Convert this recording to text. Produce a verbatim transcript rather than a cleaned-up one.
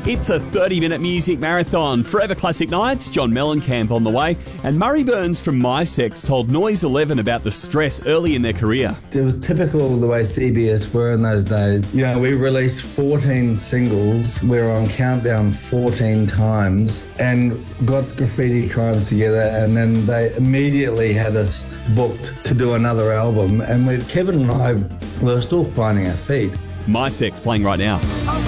It's a thirty-minute music marathon. Forever Classic Nights, John Mellencamp on the way. And Murray Burns from My Sex told Noise eleven about the stress early in their career. It was typical the way C B S were in those days. You know, we released fourteen singles. We were on Countdown fourteen times and got Graffiti Crimes together, and then they immediately had us booked to do another album. And with Kevin and I, we were still finding our feet. My Sex playing right now.